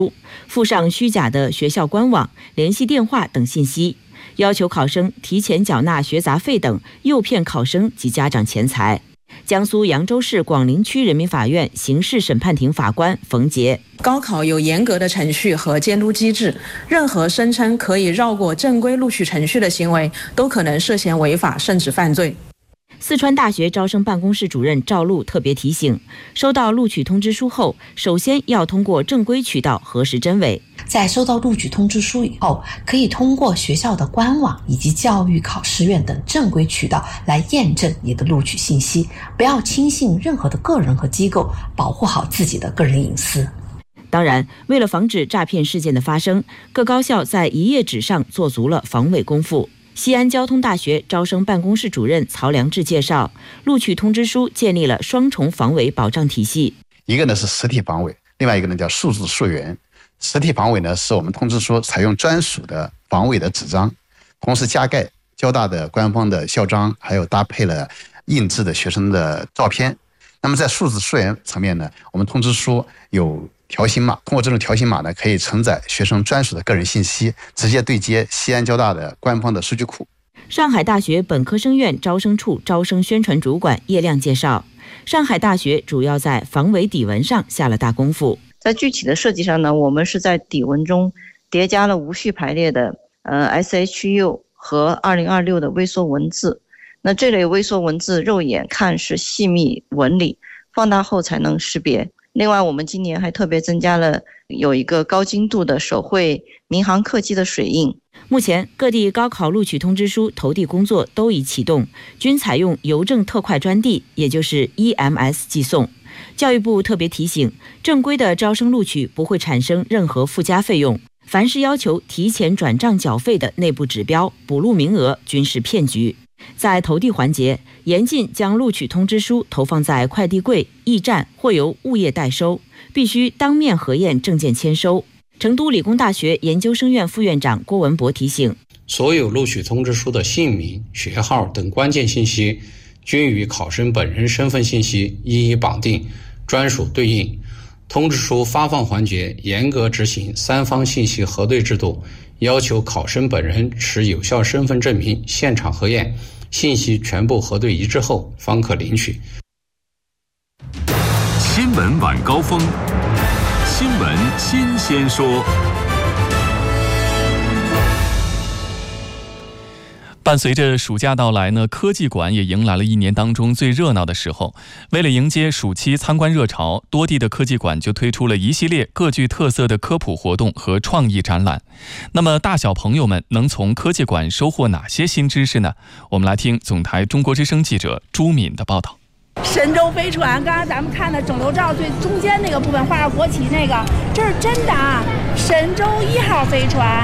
附上虚假的学校官网、联系电话等信息，要求考生提前缴纳学杂费等，诱骗考生及家长钱财。江苏扬州市广陵区人民法院刑事审判庭法官冯杰： 高考有严格的程序和监督机制，任何声称可以绕过正规录取程序的行为，都可能涉嫌违法甚至犯罪。 四川大学招生办公室主任赵璐特别提醒，收到录取通知书后，首先要通过正规渠道核实真伪。 在收到录取通知书以后，可以通过学校的官网以及教育考试院等正规渠道来验证你的录取信息，不要轻信任何的个人和机构，保护好自己的个人隐私。 当然，为了防止诈骗事件的发生，各高校在一页纸上做足了防伪功夫。西安交通大学招生办公室主任曹良志介绍，录取通知书建立了双重防伪保障体系。 一个呢是实体防伪，另外一个呢叫数字溯源。实体防伪呢是我们通知书采用专属的防伪的纸张，同时加盖交大的官方的校章，还有搭配了印制的学生的照片。那么在数字溯源层面呢，我们通知书有条形码，通过这种条形码呢，可以承载学生专属的个人信息，直接对接西安交大的官方的数据库。 上海大学本科生院招生处招生宣传主管叶亮介绍，上海大学主要在防伪底纹上下了大功夫。 在具体的设计上呢，我们是在底纹中叠加了无序排列的SHU 和2026的微缩文字。那这类微缩文字肉眼看是细密纹理，放大后才能识别。另外，我们今年还特别增加了有一个高精度的手绘民航客机的水印。 目前各地高考录取通知书投递工作都已启动，均采用邮政特快专递，也就是 EMS 寄送。教育部特别提醒，正规的招生录取不会产生任何附加费用，凡是要求提前转账缴费的内部指标、补录名额均是骗局。在投递环节，严禁将录取通知书投放在快递柜、驿站或由物业代收，必须当面核验证件签收。成都理工大学研究生院副院长郭文博提醒， 所有录取通知书的姓名、学号等关键信息均与考生本人身份信息一一绑定，专属对应。通知书发放环节严格执行三方信息核对制度，要求考生本人持有效身份证明现场核验，信息全部核对一致后方可领取。 新闻晚高峰，新闻新鲜说。 伴随着暑假到来呢，科技馆也迎来了一年当中最热闹的时候。为了迎接暑期参观热潮，多地的科技馆就推出了一系列各具特色的科普活动和创意展览。那么大小朋友们能从科技馆收获哪些新知识呢？我们来听总台中国之声记者朱敏的报道。 神舟飞船，刚才咱们看的整流罩最中间那个部分画着国旗那个，这是真的啊！神舟1号飞船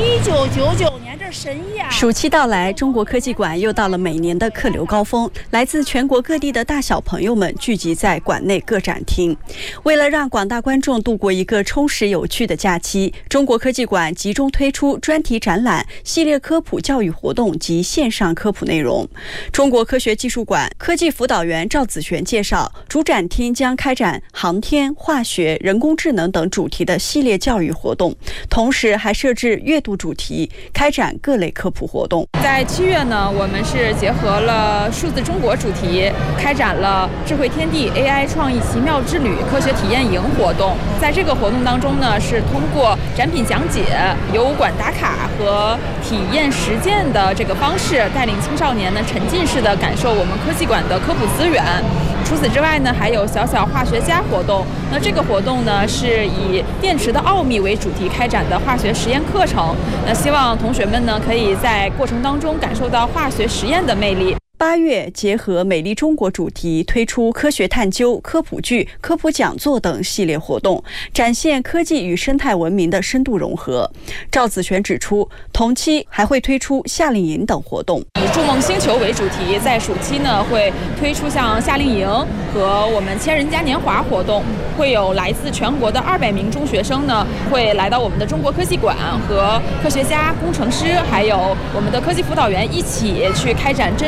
，1999年，这是神医啊！ 暑期到来，中国科技馆又到了每年的客流高峰，来自全国各地的大小朋友们聚集在馆内各展厅。为了让广大观众度过一个充实有趣的假期，中国科技馆集中推出专题展览、系列科普教育活动及线上科普内容。中国科学技术馆科技辅导员赵子璇介绍，主展厅将开展航天、化学、人工智能等主题的系列教育活动，同时还设置阅读主题，开展各类科普活动。 在7月呢，我们是结合了数字中国主题，开展了智慧天地 AI 创意奇妙之旅科学体验营活动。在这个活动当中呢，是通过展品讲解、游馆打卡和体验实践的这个方式，带领青少年呢沉浸式的感受我们科技馆的科普资源。除此之外呢，还有小小化学家活动。那这个活动呢，是以电池的奥秘为主题开展的化学实验课程。那希望同学们呢，可以在过程当中感受到化学实验的魅力。 8月，结合美丽中国主题，推出科学探究、科普剧、科普讲座等系列活动，展现科技与生态文明的深度融合。赵子璇指出，同期还会推出夏令营等活动， 以筑梦星球为主题，在暑期呢会推出像夏令营和我们千人嘉年华活动，会有来自全国的200名中学生呢会来到我们的中国科技馆，和科学家、工程师还有我们的科技辅导员一起去开展真实场景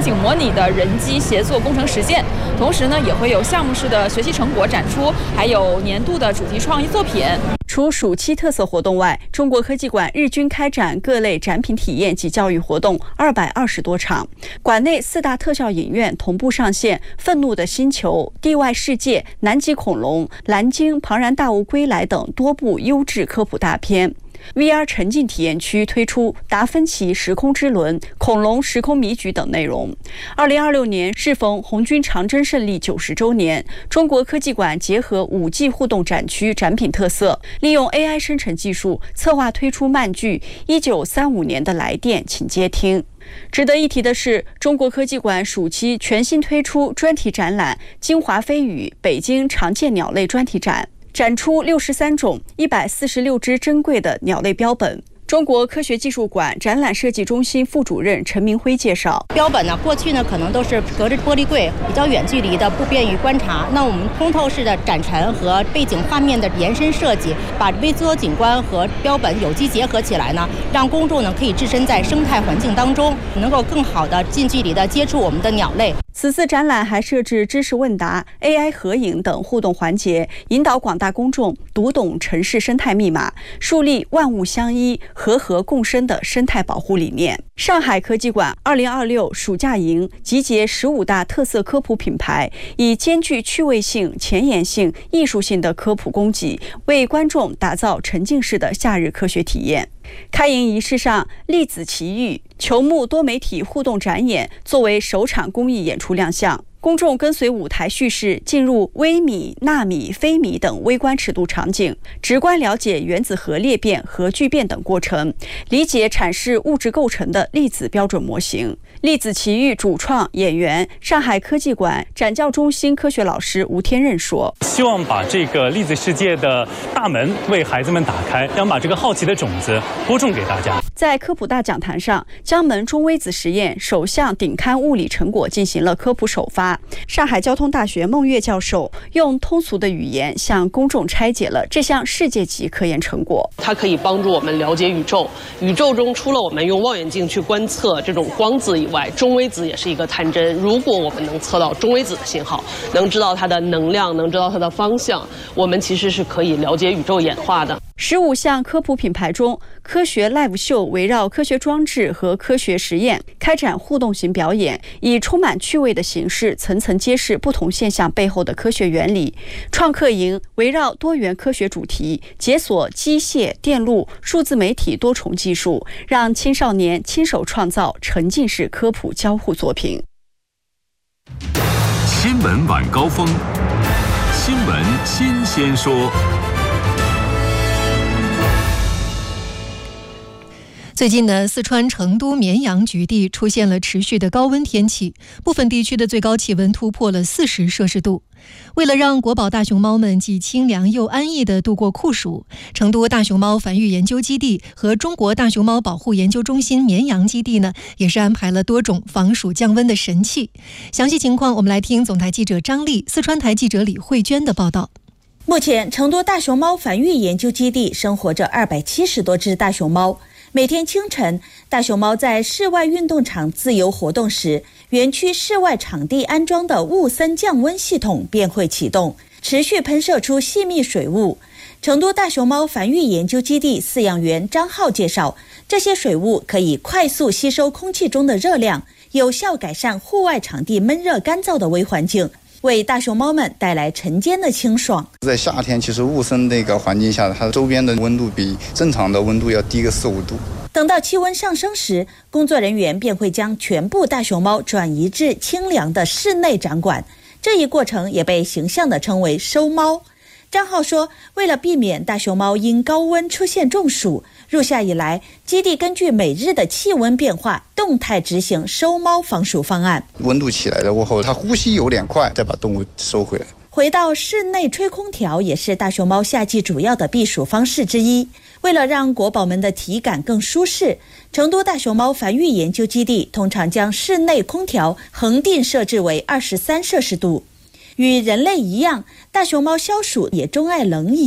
景模拟的人机协作工程实践。同时呢，也会有项目式的学习成果展出，还有年度的主题创意作品。 除暑期特色活动外，中国科技馆日均开展各类展品体验及教育活动220多场。馆内4大特效影院同步上线《愤怒的星球》《地外世界》《南极恐龙》《蓝鲸》《庞然大物归来》等多部优质科普大片。VR 沉浸体验区推出达芬奇时空之轮、恐龙时空迷局等内容。2026年适逢红军长征胜利90周年，中国科技馆结合5G 互动展区展品特色，利用 AI 生成技术策划推出漫剧《1935年的来电请接听》。值得一提的是，中国科技馆暑期全新推出专题展览《金华飞羽北京常见鸟类专题展》，展出63种146只珍贵的鸟类标本。中国科学技术馆展览设计中心副主任陈明辉介绍， 标本呢，过去呢可能都是隔着玻璃柜，比较远距离的，不便于观察。那我们通透式的展陈和背景画面的延伸设计，把微缩景观和标本有机结合起来呢，让公众呢可以置身在生态环境当中，能够更好的近距离的接触我们的鸟类。 此次展览还设置知识问答、AI 合影等互动环节，引导广大公众读懂城市生态密码，树立万物相依、和合共生的生态保护理念。上海科技馆2026暑假营集结15大特色科普品牌，以兼具趣味性、前沿性、艺术性的科普供给，为观众打造沉浸式的夏日科学体验。开营仪式上，粒子奇遇、球幕多媒体互动展演作为首场公益演出亮相。公众跟随舞台叙事进入微米、纳米、非米等微观尺度场景，直观了解原子核裂变、核聚变等过程，理解阐释物质构成的粒子标准模型。粒子奇遇主创演员、上海科技馆展教中心科学老师吴天任说：“ 希望把这个粒子世界的大门为孩子们打开，想把这个好奇的种子播种给大家。” 在科普大讲坛上，江门中微子实验首项顶刊物理成果进行了科普首发。上海交通大学孟月教授用通俗的语言向公众拆解了这项世界级科研成果。 它可以帮助我们了解宇宙，宇宙中除了我们用望远镜去观测这种光子以外，中微子也是一个探针。如果我们能测到中微子的信号，能知道它的能量，能知道它的方向，我们其实是可以了解宇宙演化的。 15项科普品牌中，科学 live 秀围绕科学装置和科学实验开展互动型表演，以充满趣味的形式层层揭示不同现象背后的科学原理。创客营围绕多元科学主题，解锁机械、电路、数字媒体多重技术，让青少年亲手创造沉浸式科普交互作品。 新闻晚高峰，新闻新鲜说。 最近呢，四川成都绵阳局地出现了持续的高温天气，部分地区的最高气温突破了40摄氏度。为了让国宝大熊猫们既清凉又安逸地度过酷暑，成都大熊猫繁育研究基地和中国大熊猫保护研究中心绵阳基地呢，也是安排了多种防暑降温的神器。详细情况我们来听总台记者张丽、四川台记者李慧娟的报道。 目前，成都大熊猫繁育研究基地生活着270多只大熊猫。每天清晨，大熊猫在室外运动场自由活动时，园区室外场地安装的雾森降温系统便会启动，持续喷射出细密水雾。成都大熊猫繁育研究基地饲养员张浩介绍，这些水雾可以快速吸收空气中的热量，有效改善户外场地闷热干燥的微环境，为大熊猫们带来晨间的清爽。 在夏天，其实雾森那个环境下，它周边的温度比正常的温度要低个4-5度。 等到气温上升时，工作人员便会将全部大熊猫转移至清凉的室内展馆，这一过程也被形象地称为收猫。张浩说，为了避免大熊猫因高温出现中暑，入夏以来，基地根据每日的气温变化，动态执行收猫防暑方案。 温度起来了过后，它呼吸有点快，再把动物收回来。 回到室内吹空调也是大熊猫夏季主要的避暑方式之一。为了让国宝们的体感更舒适，成都大熊猫繁育研究基地通常将室内空调恒定设置为23摄氏度。与人类一样，大熊猫消暑也钟爱冷饮。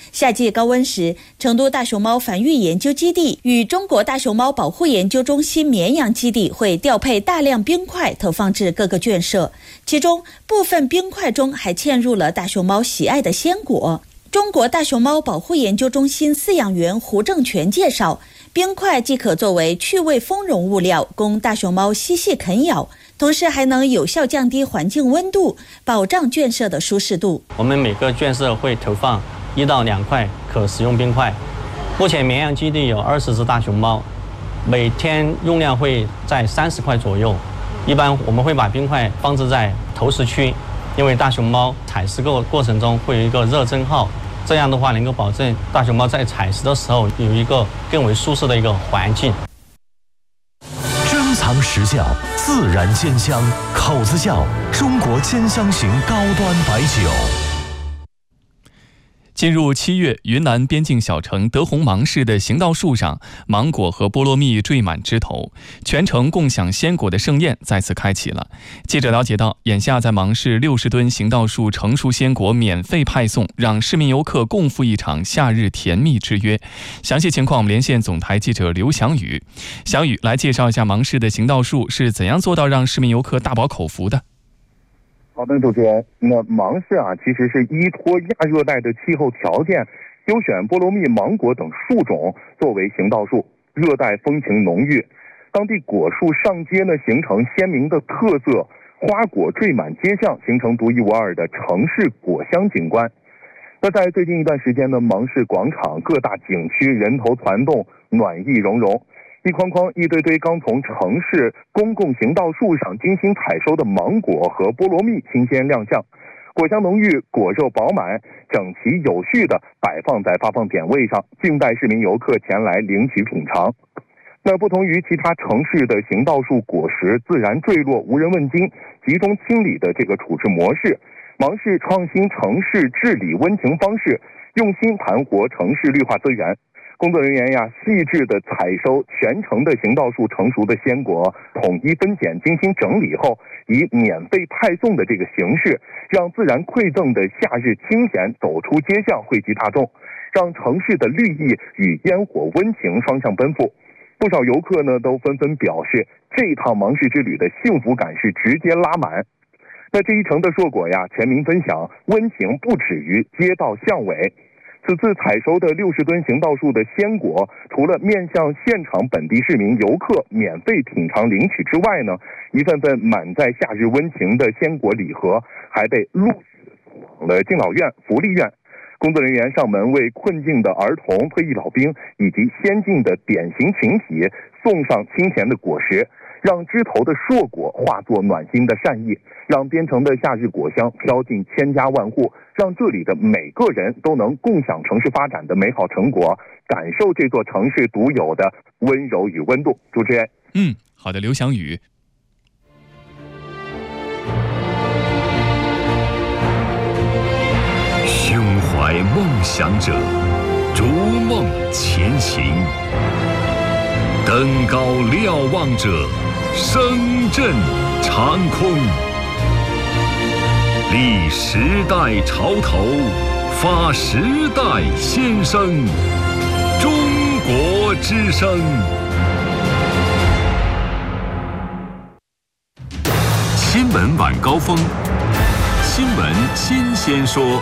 夏季高温时，成都大熊猫繁育研究基地与中国大熊猫保护研究中心绵阳基地会调配大量冰块投放至各个圈舍，其中部分冰块中还嵌入了大熊猫喜爱的鲜果。中国大熊猫保护研究中心饲养员胡正全介绍，冰块既可作为趣味丰容物料供大熊猫嬉戏啃咬，同时还能有效降低环境温度，保障圈舍的舒适度。 我们每个圈舍会投放1到2块可食用冰块。目前绵阳基地有20只大熊猫，每天用量会在30块左右。一般我们会把冰块放置在投食区，因为大熊猫采食过程中会有一个热蒸耗，这样的话能够保证大熊猫在采食的时候有一个更为舒适的一个环境。 珍藏实窖，自然鲜香，口子窖中国兼香型高端白酒。 进入7月，云南边境小城德宏芒市的行道树上，芒果和菠萝蜜缀满枝头，全城共享鲜果的盛宴再次开启了。记者了解到，眼下在芒市60吨行道树成熟鲜果免费派送，让市民游客共赴一场夏日甜蜜之约。详细情况我们连线总台记者刘翔宇。翔宇来介绍一下芒市的行道树是怎样做到让市民游客大饱口福的。 好的，主持人，那芒市其实是依托亚热带的气候条件，优选菠萝蜜、芒果等树种作为行道树，热带风情浓郁。当地果树上街形成鲜明的特色，花果缀满街巷，形成独一无二的城市果香景观。那在最近一段时间芒市广场各大景区人头攒动，暖意融融。一筐筐、一堆堆刚从城市公共行道树上精心采收的芒果和菠萝蜜新鲜亮相，果香浓郁，果肉饱满，整齐有序地摆放在发放点位上，静待市民游客前来领取品尝。那不同于其他城市的行道树果实自然坠落无人问津、集中清理的这个处置模式，芒市创新城市治理温情方式，用心盘活城市绿化资源。工作人员细致地采收全城的行道树成熟的鲜果，统一分拣，精心整理后，以免费派送的这个形式，让自然馈赠的夏日清闲走出街巷，惠及大众，让城市的绿意与烟火温情双向奔赴。不少游客都纷纷表示，这趟芒市之旅的幸福感是直接拉满。那这一程的硕果全民分享，温情不止于街道巷尾。此次采收的60吨行道树的鲜果，除了面向现场本地市民游客免费品尝领取之外一份份满载夏日温情的鲜果礼盒，还被陆续送往了敬老院、福利院。工作人员上门为困境的儿童、退役老兵以及先进的典型群体送上清甜的果实，让枝头的硕果化作暖心的善意，让边城的夏日果香飘进千家万户，让这里的每个人都能共享城市发展的美好成果，感受这座城市独有的温柔与温度。主持人， 好的，刘翔宇。 胸怀梦想者，逐梦前行；登高瞭望者，声震长空。立时代潮头，发时代先声。中国之声。 新闻晚高峰，新闻新鲜说。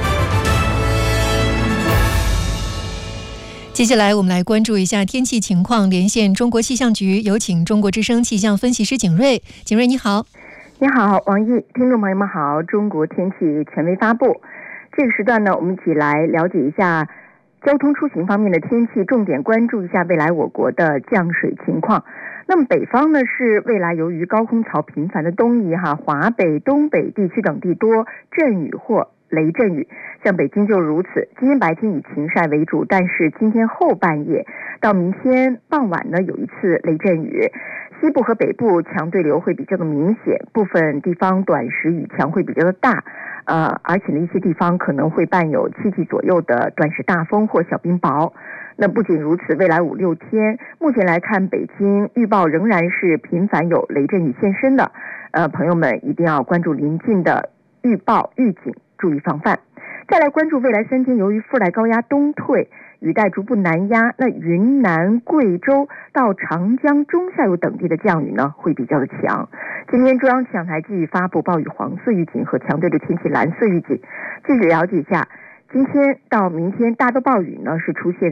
接下来我们来关注一下天气情况，连线中国气象局，有请中国之声气象分析师景睿。景睿你好。 你好，王毅，听众朋友们好。中国天气权威发布，这个时段呢，我们一起来了解一下交通出行方面的天气，重点关注一下未来我国的降水情况。那么北方呢，是未来由于高空槽频繁的东移华北、东北地区等地多阵雨或雷阵雨，像北京就如此。今天白天以晴晒为主，但是今天后半夜到明天傍晚呢，有一次雷阵雨。西部和北部强对流会比较的明显，部分地方短时雨强会比较的大，而且呢一些地方可能会伴有7级左右的短时大风或小冰雹。那不仅如此，未来5、6天，目前来看，北京预报仍然是频繁有雷阵雨现身的，朋友们一定要关注临近的预报预警，注意防范。 再来关注未来3天，由于副带高压东退，雨带逐步南压，那云南、贵州到长江中下游等地的降雨呢会比较的强。今天中央气象台继续发布暴雨黄色预警和强对流天气蓝色预警。具体了解一下，今天到明天大多暴雨呢是出现